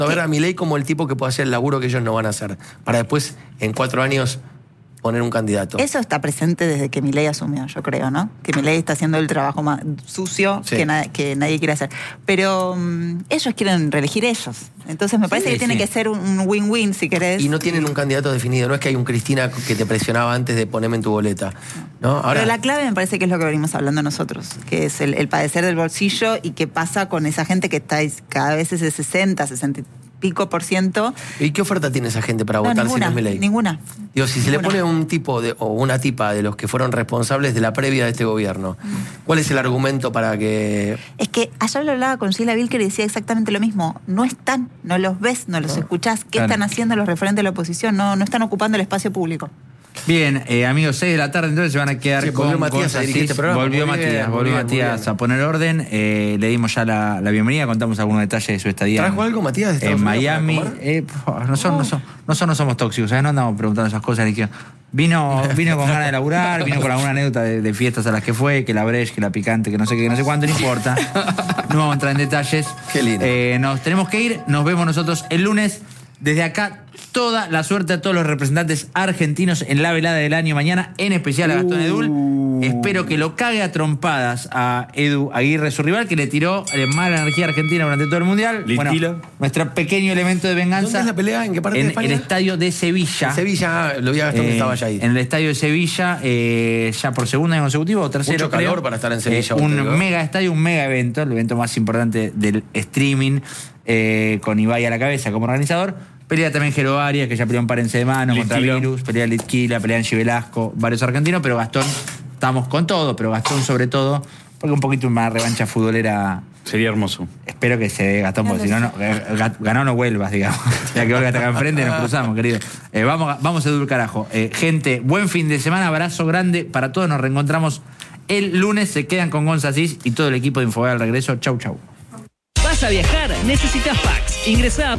No ver a Milei como el tipo que puede hacer el laburo que ellos no van a hacer, para después, en 4 años, poner un candidato. Eso está presente desde que Milei asumió, yo creo, ¿no? Que Milei está haciendo el trabajo más sucio que nadie quiere hacer. Pero ellos quieren reelegir ellos. Entonces me parece que tiene que ser un win-win, si querés. Y no tienen un candidato definido. No es que hay un Cristina que te presionaba antes de ponerme en tu boleta, ¿no? Ahora, pero la clave me parece que es lo que venimos hablando nosotros, que es el padecer del bolsillo y qué pasa con esa gente que está cada vez es de 60, 60 pico %. ¿Y qué oferta tiene esa gente para votar si no es Milei? Ninguna. Digo, si se le pone un tipo o una tipa de los que fueron responsables de la previa de este gobierno, ¿cuál es el argumento para que...? Es que ayer lo hablaba con Sheila Vilker y decía exactamente lo mismo. No están, no los ves, no los escuchás. ¿Qué están haciendo los referentes de la oposición? No están ocupando el espacio público. Bien, amigos, 6 de la tarde, entonces se van a quedar con Matías a dirigir este programa. Volvió Matías a poner orden. Le dimos ya la bienvenida, contamos algunos detalles de su estadía. ¿Trajo algo, Matías, de en Miami? Nosotros no somos tóxicos, no andamos preguntando esas cosas. Ni que vino con ganas de laburar, vino con alguna anécdota de fiestas a las que fue, que la breche, que la picante, que no sé qué, que no sé cuánto, no importa. No vamos a entrar en detalles. Qué lindo. Nos tenemos que ir, nos vemos nosotros el lunes. Desde acá, toda la suerte a todos los representantes argentinos en la velada del año mañana, en especial a Gastón Edul. Espero que lo cague a trompadas a Edu Aguirre, su rival, que le tiró mala energía a Argentina durante todo el Mundial. Litila. Bueno, nuestro pequeño elemento de venganza. ¿Dónde es la pelea? ¿En qué parte de España? En el estadio de Sevilla. En Sevilla, lo vi a Gastón que estaba ya ahí. En el estadio de Sevilla, ya por segundo año consecutivo, o tercero, mucho calor para estar en Sevilla. Un mega estadio, un mega evento, el evento más importante del streaming, con Ibai a la cabeza como organizador. Pelea también Jero Arias, que ya peleó un parense de manos contra Virus, pelea Litquila, pelea Angie Velasco, varios argentinos, pero Gastón, estamos con todo, pero Gastón sobre todo, porque un poquito más revancha futbolera. Sería hermoso. Espero que se dé Gastón, porque si no, ganó no vuelvas, digamos. Ya que Olga está acá enfrente, nos cruzamos, querido. Vamos a Edul, carajo. Gente, buen fin de semana, abrazo grande para todos, nos reencontramos el lunes, se quedan con Gonza Asís y todo el equipo de Infobay al regreso. Chau, chau. ¿Vas a viajar? Necesitas Pax. Ingresá a